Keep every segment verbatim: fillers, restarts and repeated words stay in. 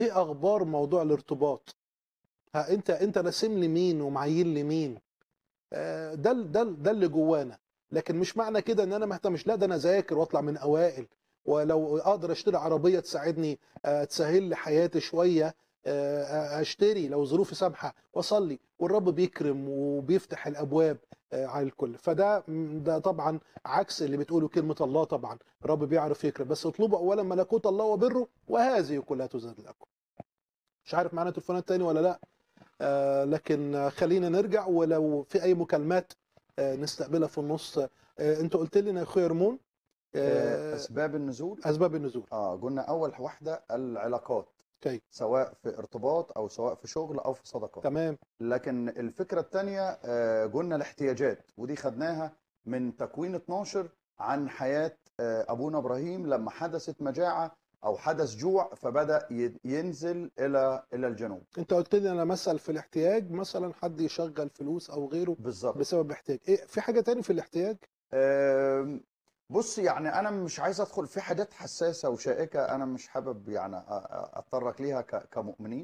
ايه اخبار موضوع الارتباط؟ ها انت انت راسم لي مين ومعين لي مين؟ آه، ده ال- ده ال- ده اللي جوانا. لكن مش معنى كده ان انا مهتمش، لا ده انا ذاكر واطلع من اوائل، ولو اقدر اشتري عربيه تساعدني، آه، تسهل لي حياتي شويه، آه، اشتري لو ظروفي سامحه واصلي، والرب بيكرم وبيفتح الابواب آه، على الكل. فده م، ده طبعا عكس اللي بتقوله كلمه الله. طبعا الرب بيعرف يكرم، بس اطلبوا اولا ملكوت الله وبره وهذه كلها تزاد لكم. مش عارف معانا تليفونات تاني ولا لا؟ آه، لكن آه، خلينا نرجع، ولو في اي مكالمات آه، نستقبلها في النص. آه، انت قلت لنا يا اخويا رمون آه، آه، أسباب النزول. اسباب النزول. اه قلنا أول واحدة العلاقات، اوكي. سواء في ارتباط أو سواء في شغل أو في صداقات. تمام. لكن الفكرة التانية آه، قلنا الاحتياجات، ودي خدناها من تكوين اتناشر عن حياة آه، أبونا إبراهيم لما حدثت مجاعة أو حدث جوع فبدأ ي- ينزل إلى إلى الجنوب. انت قلت لي انا مثل في الاحتياج، مثلا حد يشغل فلوس او غيره بالظبط. بسبب احتياج. ايه في حاجه تاني في الاحتياج؟ آم، بص، يعني انا مش عايز ادخل في حاجات حساسه وشائكه، انا مش حابب يعني أ- أ- اتطرق ليها ك- كمؤمنين.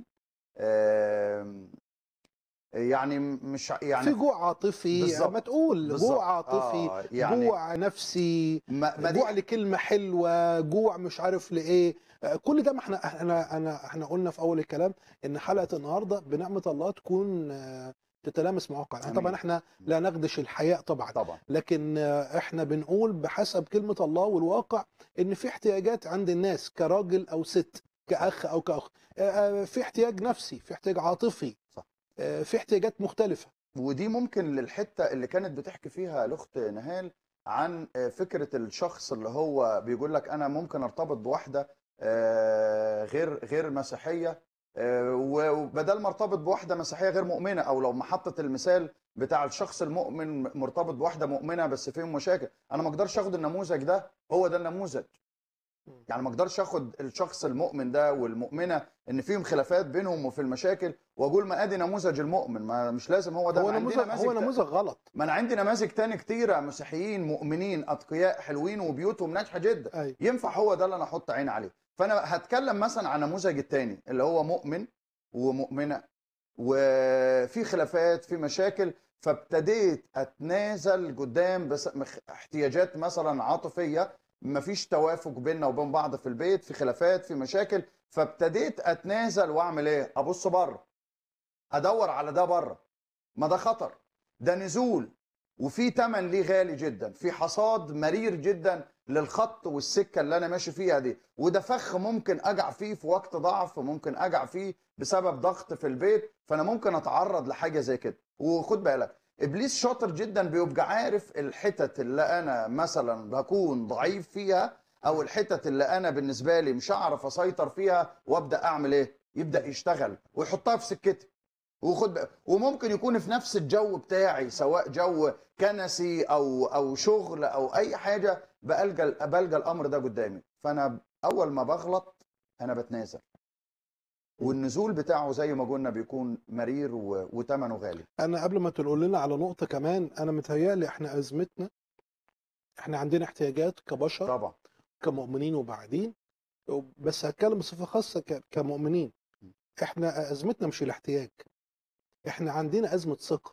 آم، يعني مش ع- يعني في ف- جوع عاطفي، ما بالظبط تقول جوع بالظبط عاطفي، اه يعني جوع نفسي، ما ما دي جوع لكلمة حلوة، جوع مش عارف لإيه. آه، كل ده، ما احنا احنا انا احنا قلنا في اول الكلام ان حلقة النهاردة بنعمة الله تكون آه، تتلامس مع واقعنا. طبعا امين. احنا لا نخدش الحياء طبعا، طبعا. لكن آه، احنا بنقول بحسب كلمة الله والواقع ان في احتياجات عند الناس كراجل او ست، صح كأخ او كأخ. آه، آه، في احتياج نفسي، في احتياج عاطفي، صح. آه، في احتياجات مختلفة. ودي ممكن للحته اللي كانت بتحكي فيها الاخت نهال عن آه، فكره الشخص اللي هو بيقول لك انا ممكن ارتبط بواحده آه، غير غير مسيحيه، آه، وبدل ما ارتبط بواحده مسيحيه غير مؤمنه، او لو محطه المثال بتاع الشخص المؤمن مرتبط بواحده مؤمنه بس فيهم مشاكل، انا ما اقدرش اخد النموذج ده هو ده النموذج. يعني ما اقدرش اخد الشخص المؤمن ده والمؤمنه ان فيهم خلافات بينهم وفي المشاكل واقول ما ادي نموذج المؤمن، ما مش لازم هو ده، هو ما عندي نموذج هو نماذج تا- نموذج غلط. ما انا عندي نماذج تاني كتيره مسيحيين مؤمنين اتقياء حلوين وبيوتهم ناجحه جدا، ايوه. ينفع هو ده اللي انا احط عيني عليه. فانا هتكلم مثلا عن النموذج التاني اللي هو مؤمن ومؤمنه وفي خلافات في مشاكل، فابتديت اتنازل قدام بس مخ- احتياجات مثلا عاطفيه، مفيش توافق بيننا وبين بعض في البيت، في خلافات في مشاكل، فابتديت اتنازل واعمل ايه؟ ابص بره، ادور على ده بره. ما ده خطر، ده نزول، وفي تمن ليه غالي جدا، في حصاد مرير جدا للخط والسكه اللي انا ماشي فيها دي، وده فخ ممكن اقع فيه في وقت ضعف، ممكن اقع فيه بسبب ضغط في البيت، فانا ممكن اتعرض لحاجه زي كده. وخد بالك ابليس شاطر جدا، بيبقى عارف الحتت اللي انا مثلا بكون ضعيف فيها، او الحتت اللي انا بالنسبه لي مش هعرف اسيطر فيها، وابدا اعمل ايه؟ يبدا يشتغل ويحطها في سكتي. وخد بقى، وممكن يكون في نفس الجو بتاعي، سواء جو كنسي او او شغل او اي حاجه، بلجا بلجا الامر ده قدامي، فانا اول ما بغلط انا بتنازل، والنزول بتاعه زي ما قلنا بيكون مرير و- وثمنه غالي. انا قبل ما تقول لنا على نقطة كمان، انا متهيألي احنا ازمتنا، احنا عندنا احتياجات كبشر، طبعا. كمؤمنين وبعدين، بس هتكلم بصفة خاصة ك- كمؤمنين. احنا ازمتنا مش الاحتياج، احنا عندنا ازمة ثقة.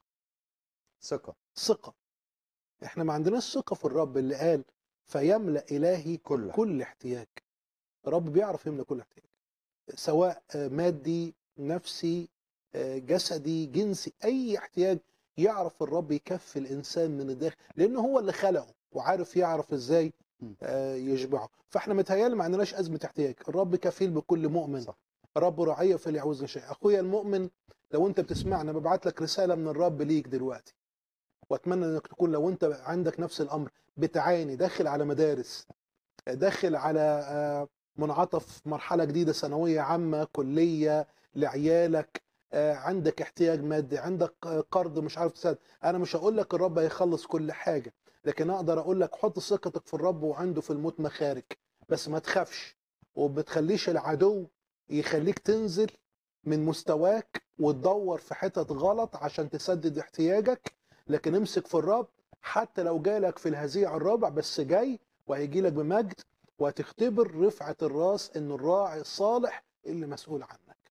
ثقه. ثقة. احنا ما عندناش ثقة في الرب اللي قال فيملأ إلهي كل حاجه. كل احتياج. الرب بيعرف يملأ كل احتياج، سواء آه، مادي، نفسي، آه، جسدي، جنسي، اي احتياج يعرف الرب يكفي الانسان من الداخل، لانه هو اللي خلقه وعارف يعرف ازاي م. آه، يشبعه. فاحنا متهيألي ما عندناش ازمه احتياج، الرب كفيل بكل مؤمن. صح. رب رعيه فلا يعوزني شيء. اخويا المؤمن، لو انت بتسمعنا ببعت لك رساله من الرب ليك دلوقتي، واتمنى انك تكون لو انت عندك نفس الامر، بتعاني، داخل على مدارس، داخل على آه، منعطف مرحلة جديدة، ثانوية عامة، كلية لعيالك، آه، عندك احتياج مادي، عندك آه، قرض مش عارف تسدد. أنا مش هقول لك الرب هيخلص كل حاجة، لكن أقدر أقول لك حط ثقتك في الرب، وعنده في الموت مخارج. بس ما تخافش، وبتخليش العدو يخليك تنزل من مستواك وتدور في حتت غلط عشان تسدد احتياجك. لكن امسك في الرب، حتى لو جالك في الهزيع الرابع، بس جاي وهيجي لك بمجد، وهتختبر رفعة الراس ان الراعي الصالح اللي مسؤول عنك.